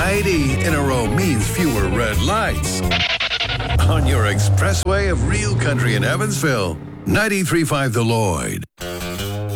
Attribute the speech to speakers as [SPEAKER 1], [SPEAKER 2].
[SPEAKER 1] 90 in a row means fewer red lights on your expressway of real country in Evansville. 93.5 The Lloyd.